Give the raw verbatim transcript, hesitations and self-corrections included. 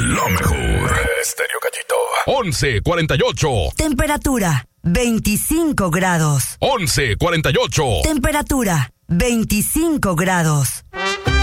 lo mejor. Estéreo Gallito. once cuarenta y ocho. Temperatura veinticinco grados. once cuarenta y ocho. Temperatura veinticinco grados.